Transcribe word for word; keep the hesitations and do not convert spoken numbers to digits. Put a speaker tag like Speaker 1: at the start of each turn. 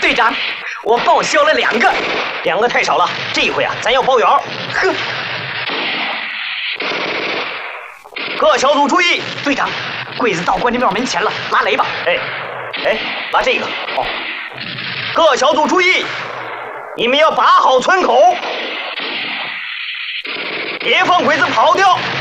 Speaker 1: 队长，我报销了两个，
Speaker 2: 两个太少了，这一回啊，咱要包圆。
Speaker 1: 呵，
Speaker 2: 各小组注意，
Speaker 1: 队长，柜子到关帝庙门前了，拉雷吧。
Speaker 2: 哎，哎，拉这个。哦，各小组注意，你们要把好村口，别放鬼子跑掉。